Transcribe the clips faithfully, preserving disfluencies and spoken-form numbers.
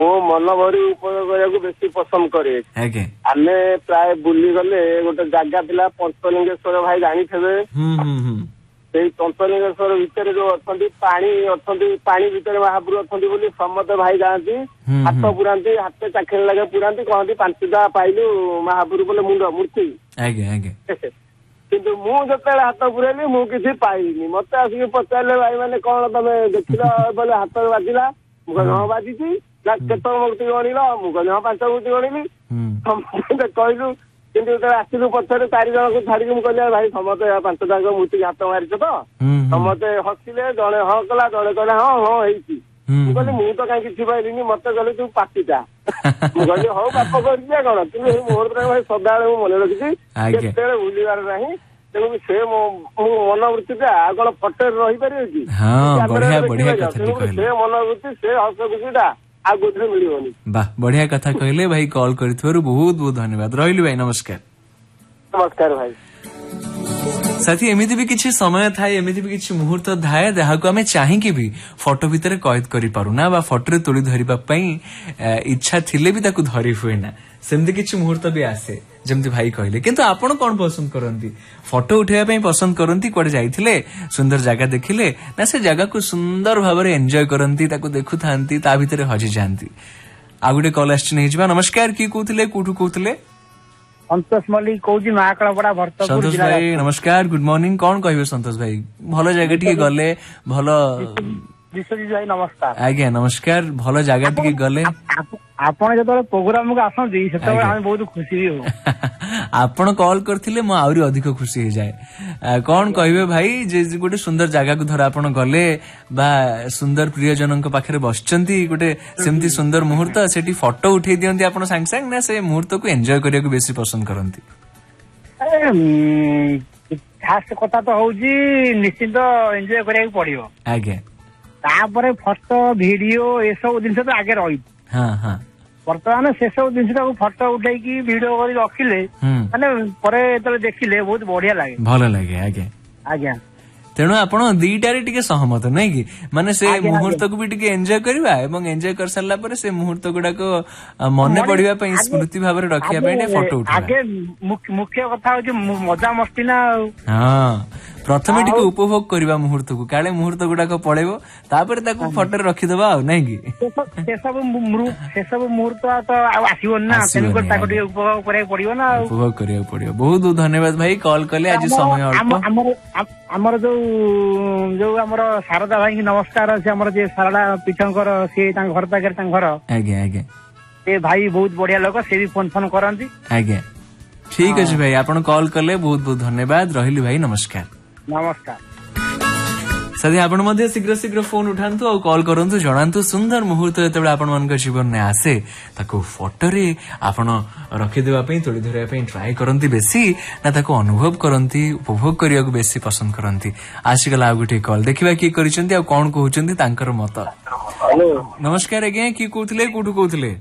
ମୁଁ ମନ ଭରି ଉପଭୋଗ କରିବାକୁ ବେଶୀ ପସନ୍ଦ କରେ। ଆମେ ପ୍ରାୟ ବୁଲିଗଲେ ଗୋଟେ ଜାଗା ଥିଲା ପଞ୍ଚଲିଙ୍ଗେଶ୍ଵର, ଭାଇ ଜାଣିଥିବେ। ସେଇ ପଞ୍ଚଲିଙ୍ଗେଶ୍ଵର ଭିତରେ ଯୋଉ ଅଛନ୍ତି ପାଣି ଅଛନ୍ତି, ପାଣି ଭିତରେ ମହାପ୍ରଭୁ ଅଛନ୍ତି ବୋଲି ସମସ୍ତେ ଭାଇ ଯାଆନ୍ତି, ହାତ ପୁରାନ୍ତି, ହାତ ଚାଖିରେ ଲାଗେ ପୁରାନ୍ତି, କହନ୍ତି ପାଞ୍ଚଟା ପାଇଲୁ ମହାପ୍ରଭୁ ବୋଲେ ମୁଣ୍ଡ ମୂର୍ତ୍ତି। କିନ୍ତୁ ମୁଁ ଯେତେବେଳେ ହାତ ପୁରେଇଲି ମୁଁ କିଛି ପାଇଲିନି। ମତେ ଆସିକି ପଚାରିଲେ ଭାଇ ମାନେ କଣ ତମେ ଦେଖିଲ ବୋଲେ ହାତରେ ବାଜିଲା? ମୁଁ କହିଲି ହଁ ବାଜିଛି। ନା କେତେବେଳେ ମୂର୍ତ୍ତି ଗଣିଲ? ମୁଁ କହିଲି ହଁ ପାଞ୍ଚ ମୂର୍ତ୍ତି ଗଣିଲି। ସମସ୍ତେ କହିଲୁ, କିନ୍ତୁ ଯେତେବେଳେ ଆସିଲୁ ପଛରେ ଚାରି ଜଣଙ୍କୁ ଛାଡିକି ମୁଁ କହିଲି ଭାଇ ସମସ୍ତେ ପାଞ୍ଚ ଟାଙ୍କ ମୂର୍ତ୍ତି ହାତ ମାରିଛ ତ? ସମସ୍ତେ ହସିଲେ, ଜଣେ ହଁ କଲା, ଜଣେ କହିଲା ହଁ ହଁ ହେଇଛି। ମୁଁ କହିଲି ମୁଁ ତ କାହିଁ କିଛି ପାଇଲିନି। ମତେ କହିଲେ ତୁ ପାଟିଟା। ମୁଁ କହିଲି ହଉ ପାପ କରିଛି କଣ, କିନ୍ତୁ ଏଇ ମୁହୂର୍ତ୍ତ ଭାଇ ସଦାବେଳେ ମୁଁ ମନେ ରଖିଛି, କେତେବେଳେ ଭୁଲିବାର ନାହିଁ। ତେଣୁ ସେ ମୋ ମନୋବୃତ୍ତିଟା ଆଉ କଣ ଫଟୋରେ ରହିପାରିବ କି? ସେ ମନୋବୃତ୍ତି, ସେ ହସ ଖୁସିଟା ଆଉ କୋଉଥିରେ ମିଳିବନି। ବାଃ, ବଢିଆ କଥା କହିଲେ ଭାଇ। କଲ୍ କରିଥିବାରୁ ବହୁତ ବହୁତ ଧନ୍ୟବାଦ। ରହିଲି ଭାଇ, ନମସ୍କାର। ନମସ୍କାର ଭାଇ। ସାଥୀ, ଏମିତି ବି କିଛି ସମୟ ଥାଏ, ଏମିତି ବି କିଛି ମୁହୂର୍ତ୍ତ ଥାଏ ଯାହାକୁ ଆମେ ଚାହିଁକି ବି ଫଟୋ ଭିତରେ କଏଦ କରିପାରୁନା ବା ଫଟୋରେ ତୋଳି ଧରିବା ପାଇଁ ଇଚ୍ଛା ଥିଲେ ବି ତାକୁ ଧରି ହୁଏ ନା। ସେମିତି କିଛି ମୁହୂର୍ତ୍ତ ବି ଆସେ, ଯେମିତି ଭାଇ କହିଲେ। କିନ୍ତୁ ଆପଣ କଣ ପସନ୍ଦ କରନ୍ତି? ଫଟୋ ଉଠେଇବା ପାଇଁ ପସନ୍ଦ କରନ୍ତି? କୁଆଡେ ଯାଇଥିଲେ, ସୁନ୍ଦର ଜାଗା ଦେଖିଲେ, ନା ସେ ଜାଗାକୁ ସୁନ୍ଦର ଭାବରେ ଏନ୍ଜୟ କରନ୍ତି, ତାକୁ ଦେଖୁଥାନ୍ତି, ତା ଭିତରେ ହଜିଯାଆନ୍ତି? ଆଉ ଗୋଟେ କଲ୍ ଆସିଛି, ନେଇଯିବା। ନମସ୍କାର, କିଏ କହୁଥିଲେ, କୋଉଠୁ କହୁଥିଲେ? ସନ୍ତୋଷ ମଲ୍ଲିକ କହୁଛି, ମହାକାଳପଡା ଭର୍ତ୍ତପୁର। ସନ୍ତୋଷ ଭାଇ ନମସ୍କାର, ଗୁଡ ମର୍ଣ୍ଣିଂ। କଣ କହିବେ ସନ୍ତୋଷ ଭାଇ? ଭଲ ଜାଗା ଟିକେ ଗଲେ, ଭଲ ବିଶ୍ୱଜିତ ଭାଇ ନମସ୍କାର। ଆଜ୍ଞା ନମସ୍କାର। ଭଲ ଜାଗା ଟିକେ ଗଲେ, ଆପଣ ଯେତେବେଳେ ପ୍ରୋଗ୍ରାମକୁ ଆସନ୍ତି ସେତେବେଳେ ଆମେ ବହୁତ ଖୁସି ବି ହଉ। ଆପଣ କଲ୍ କରିଥିଲେ ମୁଁ ଆହୁରି ଅଧିକ ଖୁସି ହେଇଯାଏ। କଣ କହିବେ ଭାଇ, ଯେ ଗୋଟେ ସୁନ୍ଦର ଜାଗାକୁ ଧର ଆପଣ ଗଲେ ବା ସୁନ୍ଦର ପ୍ରିୟଜନଙ୍କ ପାଖରେ ବସିଛନ୍ତି, ଗୋଟେ ସେମିତି ସୁନ୍ଦର ମୁହୂର୍ତ୍ତ, ସେଠି ଫଟୋ ଉଠେଇ ଦିଅନ୍ତି ଆପଣ ସାଙ୍ଗେ ସାଙ୍ଗେ, ନା ସେ ମୁହୂର୍ତ୍ତକୁ ଏନ୍ଜୟ କରିବାକୁ ବେଶୀ ପସନ୍ଦ କରନ୍ତି? ଫାଷ୍ଟ କଥା ତ ହଉଛି ନିଶ୍ଚିନ୍ତ ଏନ୍ଜୟ କରିବାକୁ ପଡିବ। ଆଜ୍ଞା। ତାପରେ ଫଟୋ ଭିଡିଓ ଏସବୁ ଜିନିଷ ତ ଆଗେ ରହିବ। ହଁ ହଁ। ବର୍ତ୍ତମାନ ସେସବୁ ଜିନିଷଟାକୁ ଫଟୋ ଉଠେଇକି ଭିଡିଓ କରି ରଖିଲେ ମାନେ ପରେ ଯେତେବେଳେ ଦେଖିଲେ ବହୁତ ବଢିଆ ଲାଗେ, ଭଲ ଲାଗେ। ଆଜ୍ଞା ଆଜ୍ଞା। ତେଣୁ ଆପଣ ଦିଟାରେ ଟିକେ ସହମତ ନାଇଁ କି? ମାନେ ସେ ମୁହୂର୍ତ୍ତକୁ ବି ଟିକେ ଏନ୍ଜୟ କରିବା ଏବଂ ଏନ୍ଜୟ କରିସାରିଲା ପରେ ସେ ମୁହୂର୍ତ୍ତ ଗୁଡାକ ମନେ ପଡିବା ପାଇଁ, ସ୍ମୃତି ଭାବରେ ରଖିବା ପାଇଁ ଟିକେ ଫଟୋ ଉଠେଇବା। ଆଗେ ମୁଖ୍ୟ କଥା ହଉଛି ମଜା ମସ୍ତି ନା ଆଉ। ହଁ, ପ୍ରଥମେ ଟିକେ ଉପଭୋଗ କରିବା ମୁହୂର୍ତ୍ତକୁ, କାଳେ ମୁହୂର୍ତ୍ତ ଗୁଡାକ ପଳେଇବ, ତାପରେ ତାକୁ ଫଟୋରେ ରଖିଦବା ଆଉ, ନାଇଁ କି? ସେସବୁ ସେସବୁ ମୁହୂର୍ତ୍ତ ତ ଆଉ ଆସିବନି ନା, ତେଣୁକରି ତାକୁ ଟିକେ ଉପଭୋଗ କରିବାକୁ ପଡିବ ନା। ଉପଭୋଗ କରିବାକୁ ପଡିବ। ବହୁତ ବହୁତ ଧନ୍ୟବାଦ ଭାଇ, କଲ୍ କଲେ। ଆଜି ସମୟ ଅଳ୍ପ। ଆମର ଯୋଉ ଯୋଉ ଆମର ଶାରଦା ଭାଇଙ୍କୁ ନମସ୍କାର ଅଛି, ଆମର ଯିଏ ଶାରଦା ପୀଠଙ୍କର, ସିଏ ତାଙ୍କ ଘର ପାଖରେ ତାଙ୍କ ଘର। ଆଜ୍ଞା ଆଜ୍ଞା। ସେ ଭାଇ ବହୁତ ବଢିଆ ଲୋକ, ସେ ବି ଫୋନ ଫୋନ କରନ୍ତି। ଆଜ୍ଞା, ଠିକ ଅଛି ଭାଇ, ଆପଣ କଲ୍ କଲେ, ବହୁତ ବହୁତ ଧନ୍ୟବାଦ। ରହିଲି ଭାଇ, ନମସ୍କାର। ନମସ୍କାର। ସାଥୀ, ଆପଣ ମଧ୍ୟ ଶୀଘ୍ର ଶୀଘ୍ର ଫୋନ ଉଠାନ୍ତୁ ଆଉ କଲ୍ କରନ୍ତୁ, ଜଣାନ୍ତୁ ସୁନ୍ଦର ମୁହୂର୍ତ୍ତ ଯେତେବେଳେ ଆପଣମାନଙ୍କ ଜୀବନରେ ଆସେ ତାକୁ ଫଟୋରେ ଆପଣ ରଖିଦେବା ପାଇଁ, ତୋଳି ଧରିବା ପାଇଁ ଟ୍ରାଏ କରନ୍ତି ବେଶୀ, ନା ତାକୁ ଅନୁଭବ କରନ୍ତି, ଉପଭୋଗ କରିବାକୁ ବେଶୀ ପସନ୍ଦ କରନ୍ତି? ଆସିଗଲା ଆଉ ଗୋଟେ କଲ୍, ଦେଖିବା କିଏ କରିଛନ୍ତି ଆଉ କଣ କହୁଛନ୍ତି ତାଙ୍କର ମତ। ନମସ୍କାର ଆଜ୍ଞା, କିଏ କହୁଥିଲେ, କୋଉଠୁ କହୁଥିଲେ?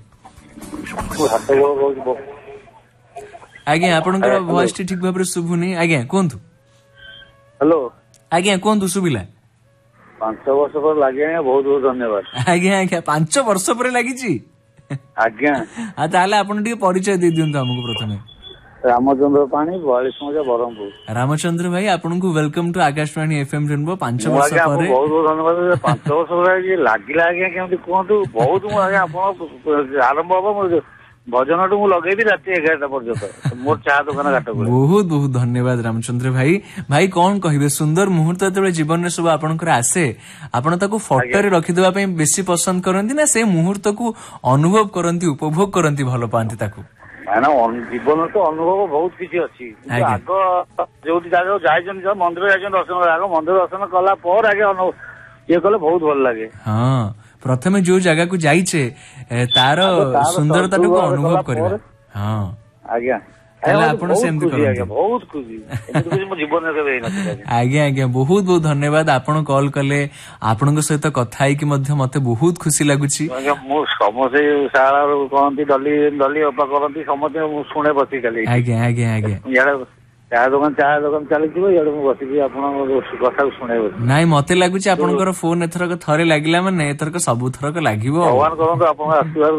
ଆଜ୍ଞା, ଆପଣଙ୍କର ଭଏସ ଟି ଠିକ ଭାବରେ ଶୁଭୁନି। ଆଜ୍ଞା କୁହନ୍ତୁ। ହ୍ୟାଲୋ। ଆଜ୍ଞା କୁହନ୍ତୁ, ଶୁଭିଲା। ପାଞ୍ଚ ବର୍ଷ ପରେ ଲାଗି, ଆଜ୍ଞା ବହୁତ ବହୁତ ଧନ୍ୟବାଦ। ଆଜ୍ଞା ଆଜ୍ଞା, ପାଞ୍ଚ ବର୍ଷ ପରେ ଲାଗିଛି? ଆଜ୍ଞା। ଆଉ ତାହେଲେ ଆପଣ ଟିକେ ପରିଚୟ ଦେଇ ଦିଅନ୍ତୁ ଆମକୁ ପ୍ରଥମେ। ରାମଚନ୍ଦ୍ର ପାଣି, ବୟାଳିଶ ମୌଜା, ବ୍ରହ୍ମପୁର। ରାମଚନ୍ଦ୍ର ଭାଇ, ଆପଣଙ୍କୁ welcome to Akashvani FM rainbow. ପାଞ୍ଚ ବର୍ଷ ପରେ ବହୁତ ବହୁତ ଧନ୍ୟବାଦ। ପାଞ୍ଚ ବର୍ଷ ପରେ ଲାଗିଲା ଆଜ୍ଞା, କେମିତି କୁହନ୍ତୁ। ବହୁତ ମୁଁ ଆଜ୍ଞା, ଆପଣ ଆରମ୍ଭ ହବ ଭଜନଠୁ ମୁଁ ଲଗେଇବି ରାତି ଏଗାରଟା ପର୍ଯ୍ୟନ୍ତ, ମୋର ଚା ଦୋକାନ ଘାଟ। ବହୁତ ବହୁତ ଧନ୍ୟବାଦ ରାମଚନ୍ଦ୍ର ଭାଇ। ଭାଇ କଣ କହିବେ, ସୁନ୍ଦର ମୁହୂର୍ତ୍ତ ଯେତେବେଳେ ଜୀବନରେ ସବୁ ଆପଣଙ୍କର ଆସେ, ଆପଣ ତାକୁ ଫଟୋରେ ରଖିଦେବା ପାଇଁ ବେଶୀ ପସନ୍ଦ କରନ୍ତି, ନା ସେ ମୁହୂର୍ତ୍ତକୁ ଅନୁଭବ କରନ୍ତି, ଉପଭୋଗ କରନ୍ତି, ଭଲ ପାଆନ୍ତି ତାକୁ? ଜୀବନରେ ତ ଅନୁଭବ ବହୁତ କିଛି ଅଛି, କିନ୍ତୁ ଆଗ ଯୋଉଠି ଜାଗାକୁ ଯାଇଛନ୍ତି, ମନ୍ଦିର ଯାଇଛନ୍ତି ଦର୍ଶନ କଲା, ଆଗ ମନ୍ଦିର ଦର୍ଶନ କଲା ପରେ ଆଗେ ଇଏ କଲେ ବହୁତ ଭଲ ଲାଗେ। ହଁ, ପ୍ରଥମେ ଯୋଉ ଜାଗାକୁ ଯାଇଛେ ତାର ସୁନ୍ଦରତାକୁ ଅନୁଭବ କରିବା। ହଁ ଆଜ୍ଞା, ତାହେଲେ ଆପଣ ସେମିତି କରନ୍ତି। ବହୁତ ଖୁସି, ମୋ ଜୀବନରେ କେବେ ହେଇନଥିଲା। ଆଜ୍ଞା ଆଜ୍ଞା, ବହୁତ ବହୁତ ଧନ୍ୟବାଦ। ଆପଣ କଲ୍ କଲେ, ଆପଣଙ୍କ ସହିତ କଥା ହେଇକି ମଧ୍ୟ ମତେ ବହୁତ ଖୁସି ଲାଗୁଛି। ମୁଁ ସମସ୍ତେ କହନ୍ତି ଡଲି ଡଲି ଅପା କରନ୍ତି, ସମସ୍ତେ ମୁଁ ଶୁଣେ ବସି ଖାଲି। ଆଜ୍ଞା ଆଜ୍ଞା ଆଜ୍ଞା। ଚାହା ଦୋକାନ ଚାହା ଦୋକାନ ଚାଲିଥିବ ଇଆଡେ ମୁଁ ବସିକି ଆପଣଙ୍କ କଥାକୁ ଶୁଣେଇବ। ନାଇଁ ମତେ ଲାଗୁଛି ଆପଣଙ୍କର ଫୋନ ଏଥରକ ଥରେ ଲାଗିଲା ମାନେ ଏଥରକ ସବୁ ଥରକ ଲାଗିବ। ଭଗବାନ କରନ୍ତୁ ଆପଣଙ୍କ ଆସିବାର